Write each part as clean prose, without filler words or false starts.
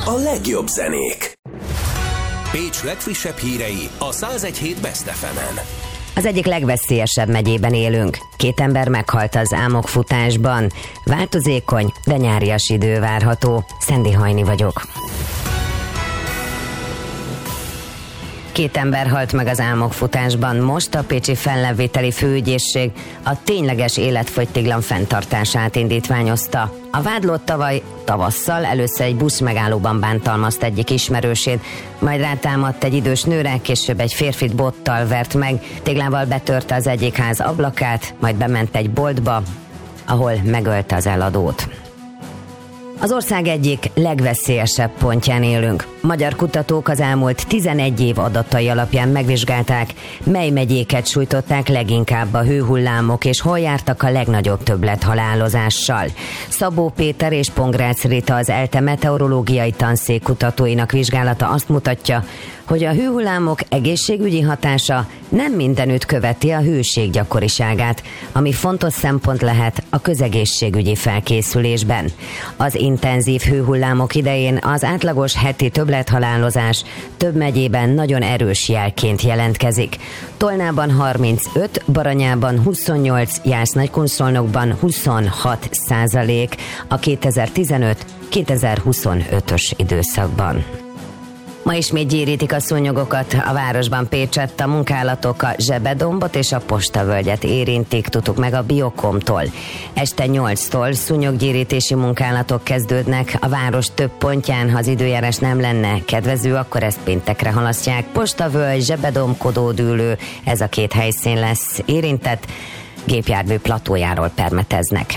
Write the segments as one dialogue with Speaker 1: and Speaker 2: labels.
Speaker 1: a legjobb zenék. Pécs legfrissebb hírei a 101.7 Best FM-en.
Speaker 2: Az egyik legveszélyesebb megyében élünk. 2 ember meghalt az álmokfutásban. Változékony, de nyárias idő várható. Szendi Hajni vagyok. 2 ember halt meg az álmokfutásban. Most a pécsi fellevételi főügyészség a tényleges életfogytiglan fenntartását indítványozta. A vádlott tavaly tavasszal először egy busz megállóban bántalmazt egyik ismerősét, majd rátámadt egy idős nőre, később egy férfit bottal vert meg, téglával betörte az egyik ház ablakát, majd bement egy boltba, ahol megölte az eladót. Az ország egyik legveszélyesebb pontján élünk. Magyar kutatók az elmúlt 11 év adatai alapján megvizsgálták, mely megyéket sújtották leginkább a hőhullámok, és hol jártak a legnagyobb többlethalálozással. Szabó Péter és Pongrácz Rita, az ELTE meteorológiai tanszék kutatóinak vizsgálata azt mutatja, hogy a hőhullámok egészségügyi hatása nem mindenütt követi a hőség gyakoriságát, ami fontos szempont lehet a közegészségügyi felkészülésben. Az intenzív hőhullámok idején az átlagos heti többlethalálozás több megyében nagyon erős jelként jelentkezik. Tolnában 35, Baranyában 28, Jász-Nagykunszolnokban 26% a 2015-2025-ös időszakban. Ma ismét gyérítik a szúnyogokat a városban Pécsett, a munkálatok a Zsebedombot és a Postavölgyet érintik, tudtuk meg a Biokomtól. Este 8-tól szúnyoggyérítési munkálatok kezdődnek a város több pontján, ha az időjárás nem lenne kedvező, akkor ezt péntekre halasztják. Postavölgy, Zsebedomb, Kodódűlő, ez a 2 helyszín lesz érintett, gépjármű platójáról permeteznek.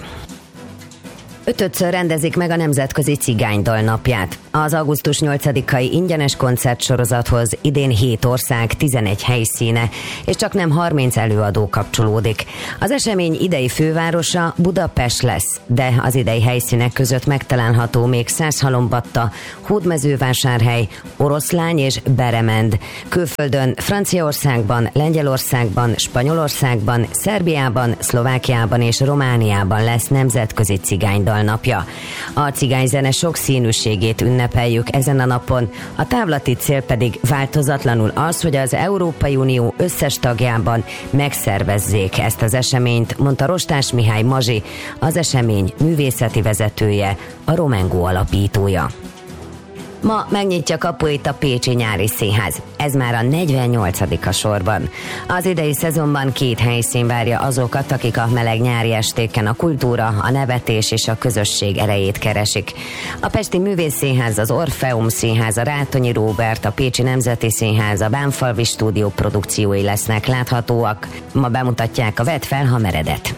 Speaker 2: 5-ször rendezik meg a Nemzetközi Cigánydal napját. Az augusztus 8-ai ingyenes koncertsorozathoz idén 7 ország, 11 helyszíne, és csak nem 30 előadó kapcsolódik. Az esemény idei fővárosa Budapest lesz, de az idei helyszínek között megtalálható még Szászhalombatta, Hódmezővásárhely, Oroszlány és Beremend. Külföldön Franciaországban, Lengyelországban, Spanyolországban, Szerbiában, Szlovákiában és Romániában lesz Nemzetközi Cigánydal napja. A cigányzene sokszínűségét ünnepeljük ezen a napon, a távlati cél pedig változatlanul az, hogy az Európai Unió összes tagjában megszervezzék ezt az eseményt, mondta Rostás Mihály Mazsi, az esemény művészeti vezetője, a Romengo alapítója. Ma megnyitja kapuit a Pécsi Nyári Színház. Ez már a 48. sorban. Az idei szezonban 2 helyszín várja azokat, akik a meleg nyári estéken a kultúra, a nevetés és a közösség erejét keresik. A Pesti Művészszínház, az Orfeum Színház, a Rátonyi Róbert, a Pécsi Nemzeti Színház, a Bánfalvi Stúdió produkciói lesznek láthatóak. Ma bemutatják a Vedd fel, ha meredet.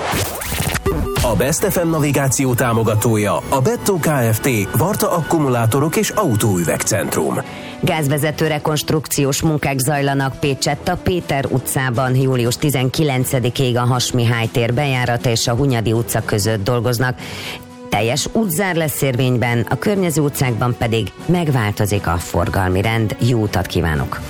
Speaker 1: A Best FM navigáció támogatója a Bettó Kft. Varta akkumulátorok és autóüvegcentrum.
Speaker 2: Gázvezető rekonstrukciós munkák zajlanak Pécsett, a Péter utcában július 19-ig a Hass Mihály tér bejárata és a Hunyadi utca között dolgoznak. Teljes útzár lesz érvényben, a környező utcákban pedig megváltozik a forgalmi rend. Jó utat kívánok!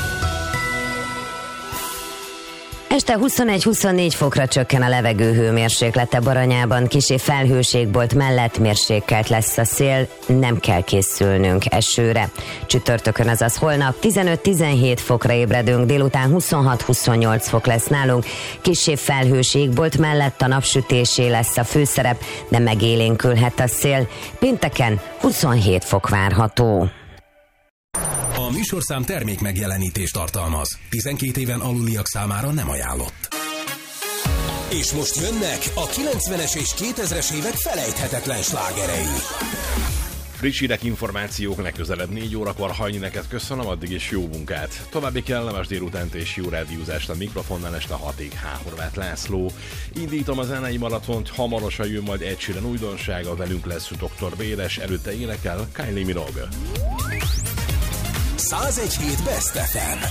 Speaker 2: Este 21-24 fokra csökken a levegő hőmérséklete Baranyában, kissé felhőségbolt mellett mérsékelt lesz a szél, nem kell készülnünk esőre. Csütörtökön, azaz holnap 15-17 fokra ébredünk, délután 26-28 fok lesz nálunk, kissé felhőségbolt mellett a napsütésé lesz a főszerep, de megélénkülhet a szél. Pénteken 27 fok várható.
Speaker 1: A műsorszám termék megjelenítést tartalmaz. 12 éven aluliak számára nem ajánlott. És most jönnek a 90-es és 2000-es évek felejthetetlen slágerei.
Speaker 3: Friss hírek, információk legközelebb 4 órakor. Hajni, neked köszönöm, addig is jó munkát. További kellemes délutánt és jó rádiózást a mikrofonnál este 6-ig. Horváth László. Indítom a zenei maratont, hamarosan jön majd Ed Sheeran újdonsága, velünk lesz Dr. Béres, előtte énekel Kylie Minogue.
Speaker 1: 101.7 Best FM.